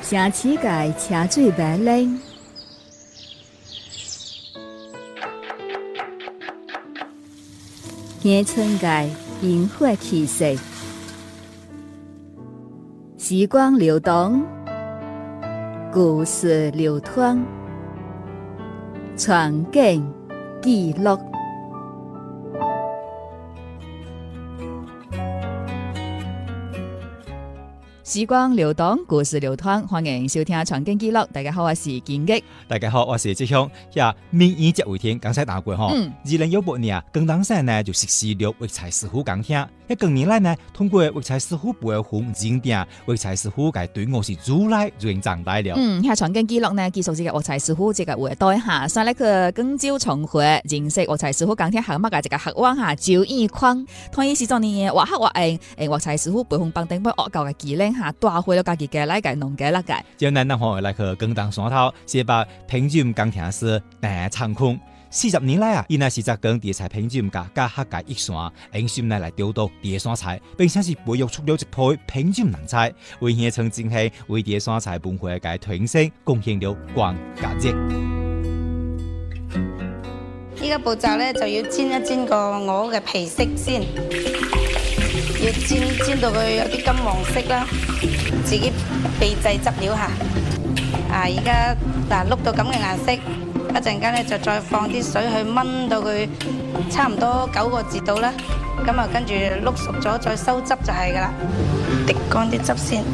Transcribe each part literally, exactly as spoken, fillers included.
城市界車水馬龍，鄉村界煙火氣息，時光流動，故事流傳，傳景記錄。時光流動，故事流傳，歡迎收聽《傳景記錄》。大家好，我是金吉。 大家好，我是志雄。呀，明年這一天，剛才打過哈。二零一八年啊，廣東省呢就實施了藥材師傅工程。一近年來呢，通過藥材師傅培訓認定，藥材師傅嘅隊伍是越來越長大了。 嗯，喺《傳景記錄》呢，繼續這個藥材師傅這個會帶下，所以呢個廣州重會認識藥材師傅工程項目嘅這個學員下周義匡，同伊是做呢話黑話誒誒藥材師傅培訓幫頂幫惡教嘅技能下，帶回了家己嘅來個農家來個。 就咱咱可來去廣東山頭，是把品種工程師鄧長坤。四十年來啊，伊乃是在講地菜品種家加客家一線，用心來來調度地山菜，並且是培育出了一批品種人才，為現曾經係為地山菜文化嘅傳承貢獻了光價值。 依家步驟咧就要煎一煎個鵝嘅皮色先，要煎煎到佢有啲金黃色啦，自己秘製汁料下。啊，而家嗱碌到咁嘅顏色。一陣間咧就再放啲水去燜到佢差唔多九個字度啦，咁啊跟住碌熟咗再收汁就係噶啦，滴乾啲汁先。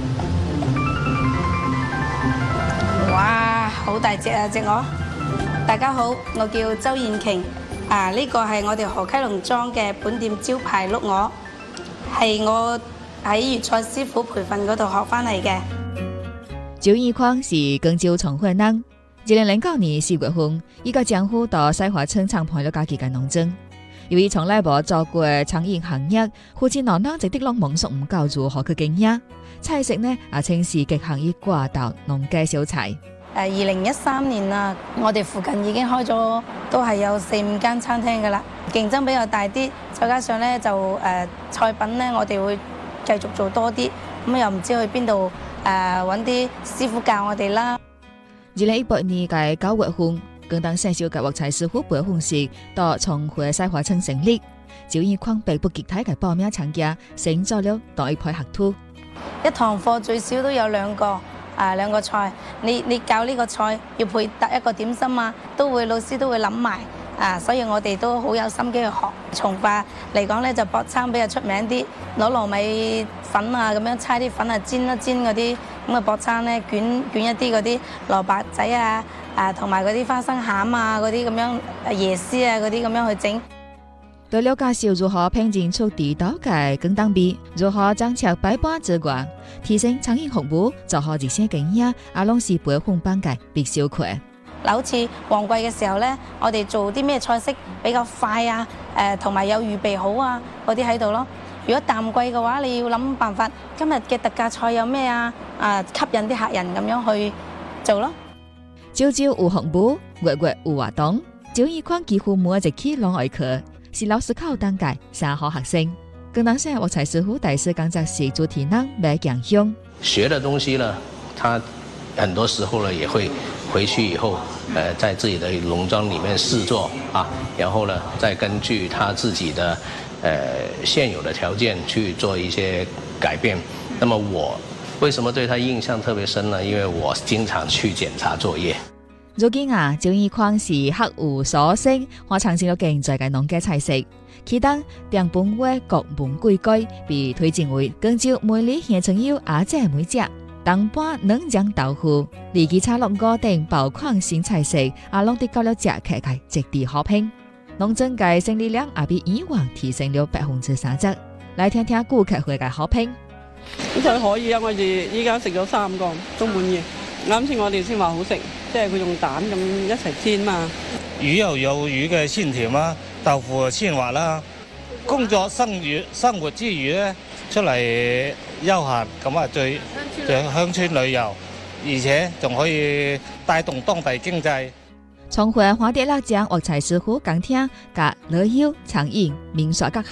哇，好大隻啊隻鵝！大家好，我叫周燕瓊，啊呢個係我哋河溪農莊嘅本店招牌碌鵝，係我喺粵菜師傅培訓嗰度學翻嚟嘅。 周義匡是廣州重會人。二零零九年四月份，伊個丈夫到西華村參觀了家己嘅農莊。由於從來冇做過餐飲行業，夫妻兩人一直攏懵熟唔夠如何去經營菜式呢？啊，稱是極行以掛豆農家小菜。誒， 二零一三年啦，我哋附近已經開咗都係有四五間餐廳噶啦，競爭比較大啲，再加上咧就誒、呃、菜品咧，我哋會繼續做多啲，咁又唔知去邊度誒揾啲師傅教我哋啦。 二零一八年嘅九月份，廣東省小嘅藥材師傅培訓室到重會西華村成立。周義匡迫不及待嘅報名參加，成咗了第一批學徒。 一堂課最少都有兩個啊兩個菜，你你教呢個菜要配搭一個點心啊，都會老師都會諗埋啊，所以我哋都好有心機去學。從化嚟講咧就薄餐比較出名啲，攞糯米粉啊咁樣搓啲粉啊煎一煎嗰啲咁嘅薄餐咧，捲捲一啲嗰啲蘿蔔仔啊啊同埋嗰啲花生餡啊嗰啲咁樣椰絲啊嗰啲咁樣去整。 對了介紹如何品嘗出地道嘅廣東味，如何增強擺盤之外，提升餐飲服務，做好這些經驗，阿攏是培訓班嘅必修課。 嗱，好似旺季嘅時候咧，我哋做啲咩菜式比較快啊？誒，同埋有預備好啊，嗰啲喺度咯。如果淡季嘅話，你要諗辦法，今日嘅特價菜有咩啊？啊，吸引啲客人咁樣去做咯。 朝朝有服務，月月有活動。周義匡幾乎每一日去攏愛去，是老師考當屆三好學生。廣東省藥材師傅大師工作室主題人麥強雄。 學的東西呢，他很多時候呢也會回去以後，呃，在自己的農莊裡面試做啊，然後呢，再根據他自己的呃現有的條件去做一些改變。那麼我為什麼對他印象特別深呢？因為我經常去檢查作業。 如今啊，周義匡是學有所成，我嘗試了競在嘅農家菜式，其中澱粉話國門粿粿被推薦為廣州每里縣城有阿姐每隻。當半冷醬豆腐，利基炒落鍋頂爆款新菜式，阿攏得到了食客嘅極地好評。農莊嘅生意量也比以往提升了百分之三十。來聽聽顧客會嘅好評。 咁就可以啊！我哋依家食咗三個都滿意。啱先我哋先話好食，即係佢用蛋咁一齊煎嘛。 魚又有魚嘅鮮甜啦，豆腐鮮滑啦。工作生活生活之餘咧，出嚟休閒咁啊，最最鄉村旅遊，而且仲可以帶動當地經濟。 重會花蝶辣醬藥材師傅工程甲旅遊、餐飲、民宿各客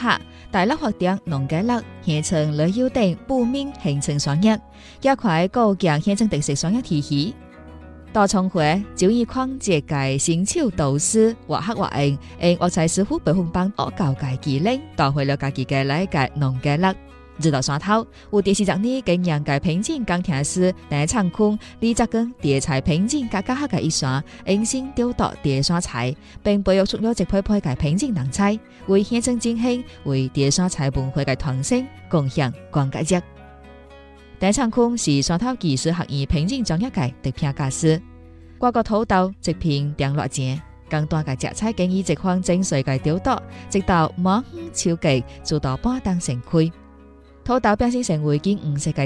大粒發展農家樂縣城旅遊等布面行程商業，也快高強縣城特色商業體系。多重會就以礦節嘅新潮導師畫黑畫印，因學材師傅培訓班學教嘅技能，帶回了家己嘅理解農家樂。直到山頭，有第四十年經驗嘅品種鋼鐵師陳長坤，李澤根地菜品種加加黑嘅一雙，用心雕琢地山菜，並培育出咗一批批嘅品種人才，為縣城振興，為地山菜文化嘅傳承貢獻光佳績。陳長坤是山頭技術學院品種專業嘅特聘教師，掛個土豆一片兩落錢，更多嘅摘菜經以一款精髓嘅雕琢，直到滿園超技做到半當成規。土豆變成成為近五十個